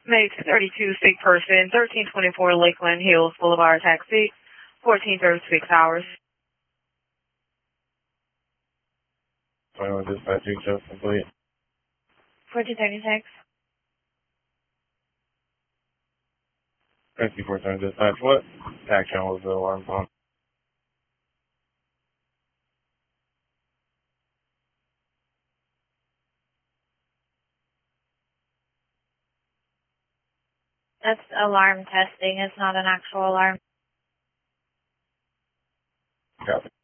May 232, sick person, 1324 Lakeland Hills Boulevard, taxi, 1436 hours. 21 dispatch, just complete. 1436. Thank you for turning dispatch. What action was the alarm on? That's alarm testing. It's not an actual alarm. Copy.